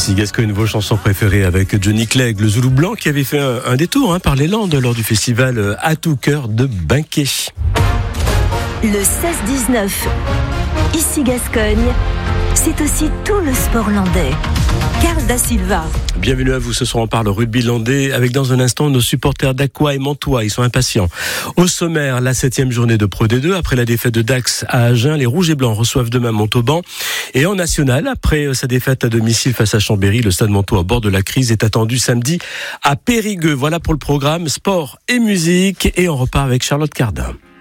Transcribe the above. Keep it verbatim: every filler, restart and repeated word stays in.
Ici Gascogne, vos chansons préférées avec Johnny Clegg, le Zoulou Blanc qui avait fait un, un détour hein, par les Landes lors du festival À tout cœur de Benquet. Le seize dix-neuf, ici Gascogne, c'est aussi tout le sport landais. Carl Da Silva. Bienvenue à vous, ce soir on parle rugby landais avec dans un instant nos supporters d'Aqua et Mantois, ils sont impatients. Au sommaire, la septième journée de Pro D deux, après la défaite de Dax à Agen, les Rouges et Blancs reçoivent demain Montauban. Et en national, après sa défaite à domicile face à Chambéry, le Stade Mantois à bord de la crise est attendu samedi à Périgueux. Voilà pour le programme sport et musique et on repart avec Charlotte Cardin.